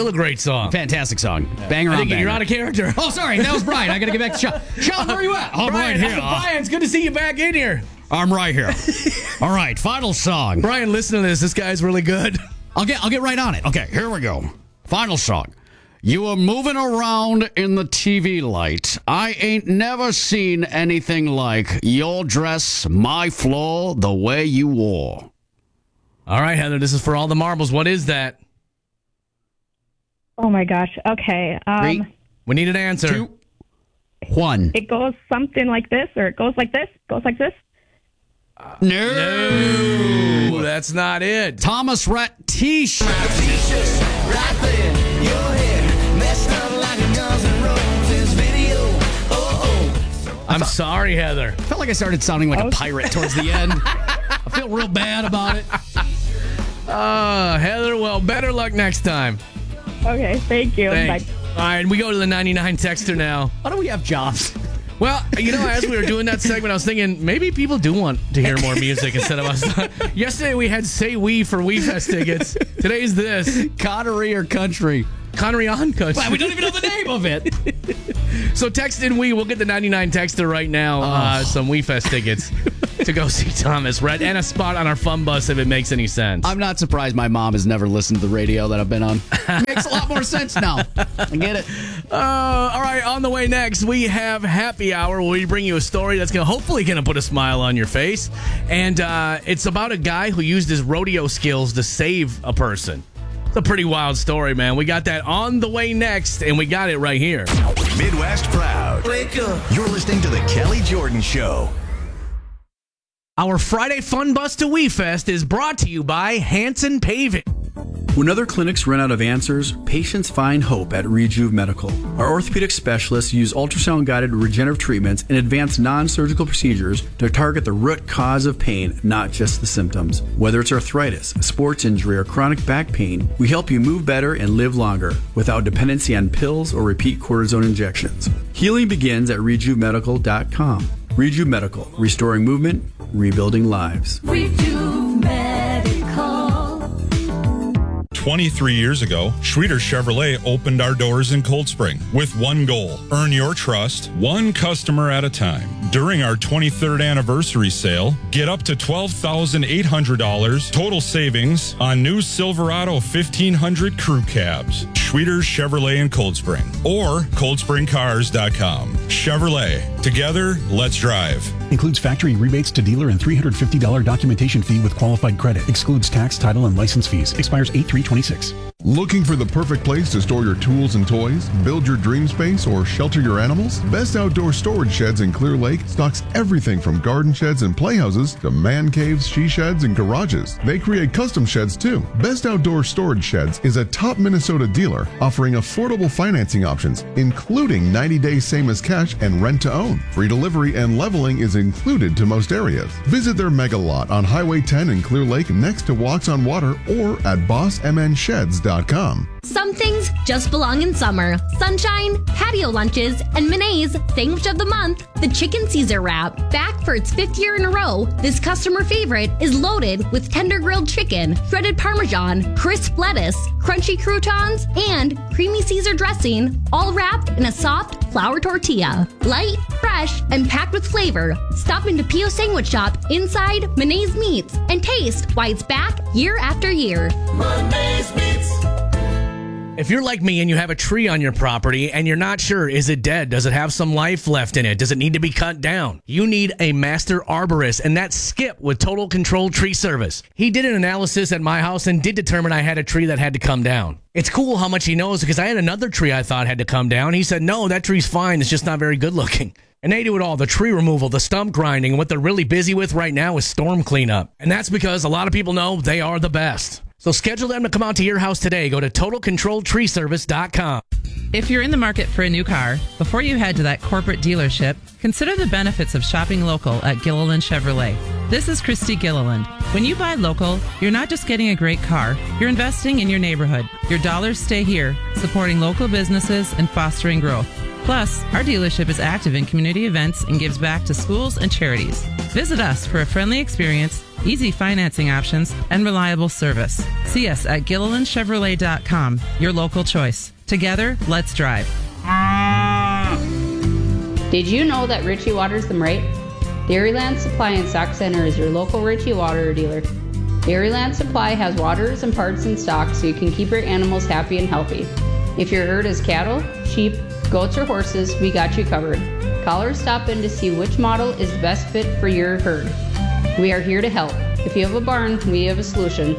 Still a great song. Fantastic song. Banger on banger. You're out of character. Oh, sorry. That was Brian. I got to get back to Sean. Sean, where are you at? I'm right here. Brian, it's good to see you back in here. I'm right here. All right, final song. Brian, listen to this. This guy's really good. I'll get right on it. Okay, here we go. Final song. You were moving around in the TV light. I ain't never seen anything like your dress, my floor, the way you wore. All right, Heather, this is for all the marbles. What is that? Oh, my gosh. Okay. 3, We need an answer. 2, 1. It goes something like this, or it goes like this, goes like this. No, that's not it. Thomas Rhett T-shirt. Right there, your hair messed up like a Guns N' Roses video. I'm sorry, Heather. I felt like I started sounding like a pirate towards the end. I feel real bad about it. Heather, well, better luck next time. Okay, thank you. Thanks. Bye. All right, we go to the 99 texter now. Why do we have jobs? Well, as we were doing that segment, I was thinking maybe people do want to hear more music instead of us. Yesterday we had Say We for WeFest tickets. Today's this. Connery or country? Connery on country. Well, we don't even know the name of it. So text in we'll get the 99 texter right now some WeFest tickets to go see Thomas Rhett and a spot on our fun bus if it makes any sense. I'm not surprised my mom has never listened to the radio that I've been on. It makes a lot more sense now. I get it. All right, on the way next, we have Happy Hour where we bring you a story that's hopefully going to put a smile on your face. And it's about a guy who used his rodeo skills to save a person. It's a pretty wild story, man. We got that on the way next, and we got it right here. Midwest Proud. Wake up. You're listening to The Kelly Jordan Show. Our Friday Fun Bus to WeFest is brought to you by Hanson Paving. When other clinics run out of answers, patients find hope at Rejuve Medical. Our orthopedic specialists use ultrasound-guided regenerative treatments and advanced non-surgical procedures to target the root cause of pain, not just the symptoms. Whether it's arthritis, a sports injury, or chronic back pain, we help you move better and live longer without dependency on pills or repeat cortisone injections. Healing begins at RejuveMedical.com. Rejuve Medical, restoring movement, rebuilding lives. Rejuve Medical. 23 years ago, Schroeder Chevrolet opened our doors in Cold Spring with one goal: earn your trust, one customer at a time. During our 23rd anniversary sale, get up to $12,800 total savings on new Silverado 1500 crew cabs. Schroeder Chevrolet in Cold Spring or coldspringcars.com. Chevrolet, together, let's drive. Includes factory rebates to dealer and $350 documentation fee with qualified credit. Excludes tax, title, and license fees. Expires 8/3/26. Looking for the perfect place to store your tools and toys, build your dream space, or shelter your animals? Best Outdoor Storage Sheds in Clear Lake stocks everything from garden sheds and playhouses to man caves, she sheds, and garages. They create custom sheds too. Best Outdoor Storage Sheds is a top Minnesota dealer offering affordable financing options, including 90-day same as cash and rent to own. Free delivery and leveling is included to most areas. Visit their mega lot on Highway 10 in Clear Lake next to Walks on Water or at bossmnsheds.com. Some things just belong in summer. Sunshine, patio lunches, and Minet's Sandwich of the Month, the Chicken Caesar Wrap. Back for its 5th year in a row, this customer favorite is loaded with tender grilled chicken, shredded Parmesan, crisp lettuce, crunchy croutons, and creamy Caesar dressing, all wrapped in a soft flour tortilla. Light, fresh, and packed with flavor. Stop into Pio Sandwich Shop inside Minet's Meats and taste why it's back year after year. Monday's Meats. If you're like me and you have a tree on your property and you're not sure, is it dead? Does it have some life left in it? Does it need to be cut down? You need a master arborist, and that's Skip with Total Control Tree Service. He did an analysis at my house and did determine I had a tree that had to come down. It's cool how much he knows because I had another tree I thought had to come down. He said, no, that tree's fine. It's just not very good looking. And they do it all, the tree removal, the stump grinding, and what they're really busy with right now is storm cleanup. And that's because a lot of people know they are the best. So schedule them to come out to your house today. Go to TotalControlTreeService.com. If you're in the market for a new car, before you head to that corporate dealership, consider the benefits of shopping local at Gilliland Chevrolet. This is Christy Gilliland. When you buy local, you're not just getting a great car, you're investing in your neighborhood. Your dollars stay here, supporting local businesses and fostering growth. Plus, our dealership is active in community events and gives back to schools and charities. Visit us for a friendly experience easy financing options, and reliable service. See us at GillilandChevrolet.com, your local choice. Together, let's drive. Did you know that Ritchie waters them right? Dairyland Supply and Stock Center is your local Ritchie water dealer. Dairyland Supply has waters and parts in stock so you can keep your animals happy and healthy. If your herd is cattle, sheep, goats, or horses, we got you covered. Call or stop in to see which model is the best fit for your herd. We are here to help. If you have a barn, we have a solution.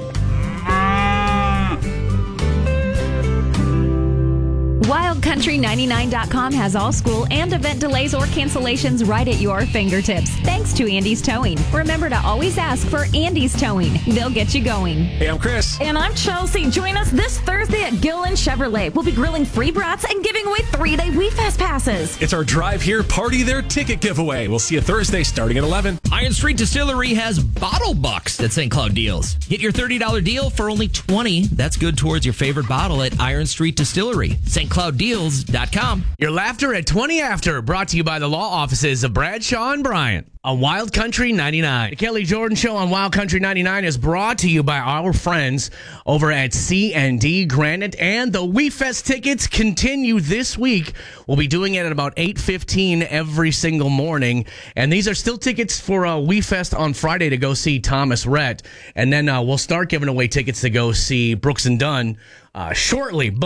WildCountry99.com has all school and event delays or cancellations right at your fingertips. Thanks to Andy's Towing. Remember to always ask for Andy's Towing. They'll get you going. Hey, I'm Chris. And I'm Chelsea. Join us this Thursday at Gilliland Chevrolet. We'll be grilling free brats and giving away 3-day WeFest passes. It's our Drive Here, Party There ticket giveaway. We'll see you Thursday starting at 11. Iron Street Distillery has Bottle Bucks at St. Cloud Deals. Get your $30 deal for only $20. That's good towards your favorite bottle at Iron Street Distillery. StCloudDeals.com. Your laughter at 20 after, brought to you by the law offices of Bradshaw and Bryant on Wild Country 99. The Kelly Jordan Show on Wild Country 99 is brought to you by our friends over at C&D Granite, and the WeFest tickets continue this week. We'll be doing it at about 8:15 every single morning, and these are still tickets for WeFest on Friday to go see Thomas Rhett, and then we'll start giving away tickets to go see Brooks and Dunn shortly.